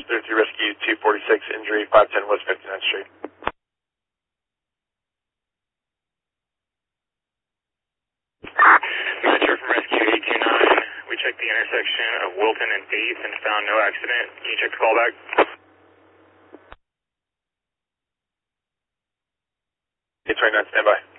03 Rescue 246, injury 510 West 59th Street. Metro from Rescue 829. We checked the intersection of Wilton and 8th and found no accident. Can you check the callback? It's right now, stand by.